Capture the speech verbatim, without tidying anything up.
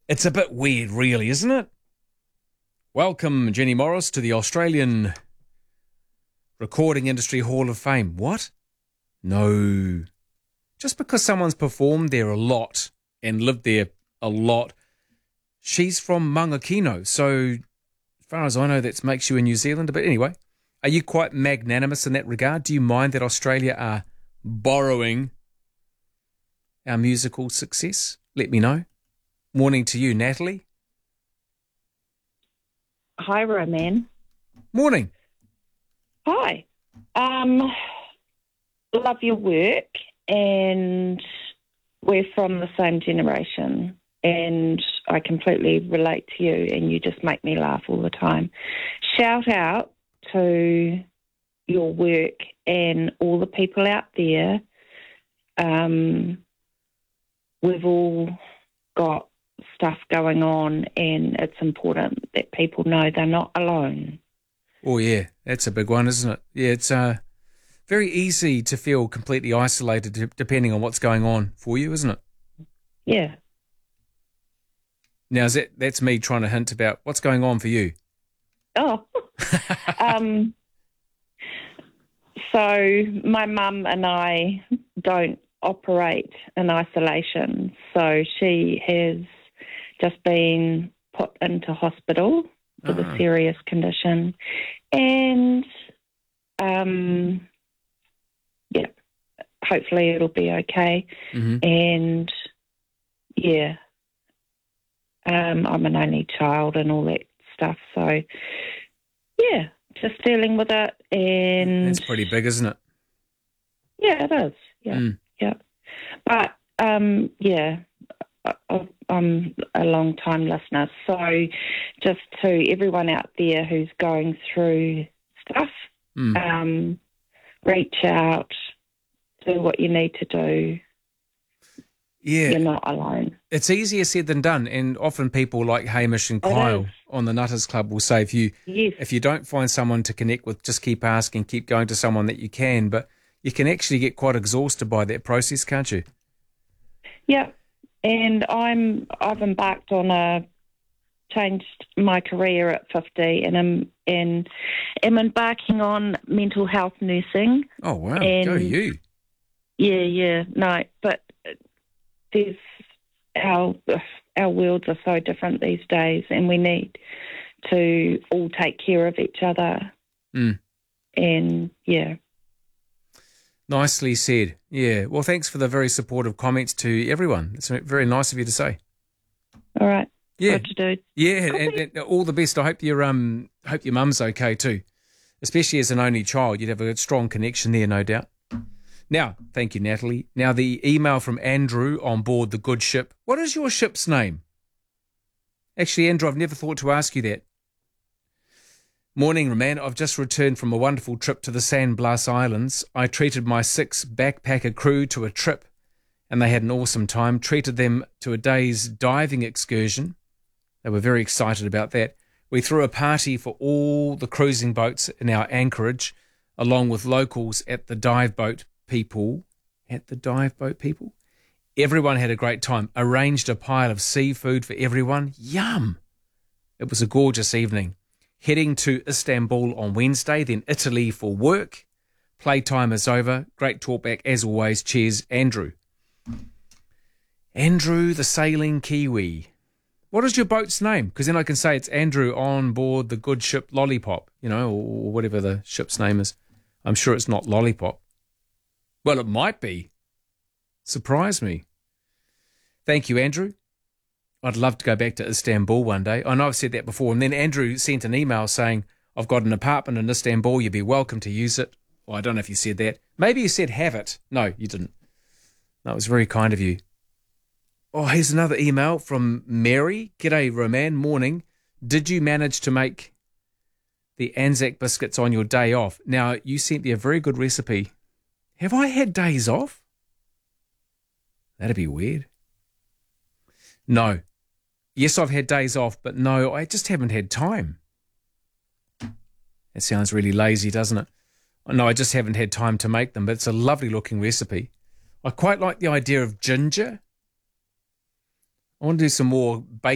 It's a bit weird, really, isn't it? Welcome, Jenny Morris, to the Australian Recording Industry Hall of Fame. What? No. Just because someone's performed there a lot and lived there a lot, she's from Mangakino, so as far as I know, that makes you a New Zealander. But anyway, are you quite magnanimous in that regard? Do you mind that Australia are borrowing our musical success? Let me know. Morning to you, Natalie. Hi, Roman. Morning. Hi. Um, love your work, and we're from the same generation, and I completely relate to you, and you just make me laugh all the time. Shout out to your work and all the people out there. Um, we've all got stuff going on, and it's important that people know they're not alone. Oh, yeah, that's a big one, isn't it? Yeah, it's uh, very easy to feel completely isolated d- depending on what's going on for you, isn't it? Yeah. Now, is that, that's me trying to hint about what's going on for you. Oh. um, so my mum and I don't operate in isolation, so she has just been put into hospital with Uh-huh. a serious condition, and um, yeah, hopefully it'll be okay. Mm-hmm. And yeah, um, I'm an only child and all that stuff, so yeah, just dealing with it. And That's pretty big, isn't it? yeah, it is. Yeah, Mm. yeah, but um, yeah. I- I'm a long time listener, so just to everyone out there who's going through stuff, Mm. um, reach out, do what you need to do. Yeah. You're not alone. It's easier said than done, and often people like Hamish and It Kyle is. on the Nutters Club will say if you Yes. if you don't find someone to connect with, just keep asking, keep going to someone that you can, but you can actually get quite exhausted by that process, can't you? Yeah, and I'm I've embarked on a changed my career at fifty, and I'm and am embarking on mental health nursing. Oh, wow. And Go you. Yeah, yeah, no, but there's our our worlds are so different these days, and we need to all take care of each other. Mm. And yeah, Nicely said. Yeah. Well, thanks for the very supportive comments to everyone. It's very nice of you to say. all right, Yeah. what to do? Yeah, and, and all the best. I hope your um hope your mum's okay too. Especially as an only child, you'd have a strong connection there, no doubt. Now, thank you, Natalie. Now, the email from Andrew on board the good ship. What is your ship's name? Actually, Andrew, I've never thought to ask you that. Morning, Roman. I've just returned from a wonderful trip to the San Blas Islands. I treated my six backpacker crew to a trip, and they had an awesome time. Treated them to a day's diving excursion. They were very excited about that. We threw a party for all the cruising boats in our anchorage, along with locals at the dive boat people. At the dive boat people? Everyone had a great time. Arranged a pile of seafood for everyone. Yum! It was a gorgeous evening. Heading to Istanbul on Wednesday, then Italy for work. Playtime is over. Great talkback as always. Cheers, Andrew. Andrew the Sailing Kiwi. What is your boat's name? Because then I can say it's Andrew on board the good ship Lollipop, you know, or whatever the ship's name is. I'm sure it's not Lollipop. Well, it might be. Surprise me. Thank you, Andrew. I'd love to go back to Istanbul one day. I know I've said that before. And then Andrew sent an email saying, I've got an apartment in Istanbul. You'd be welcome to use it. Well, I don't know if you said that. Maybe you said have it. No, you didn't. No, it was very kind of you. Oh, here's another email from Mary. G'day, Roman. Morning. Did you manage to make the Anzac biscuits on your day off? Now, you sent me a very good recipe. Have I had days off? That'd be weird. No. Yes, I've had days off, but no, I just haven't had time. That sounds really lazy, doesn't it? No, I just haven't had time to make them, but it's a lovely looking recipe. I quite like the idea of ginger. I want to do some more bacon.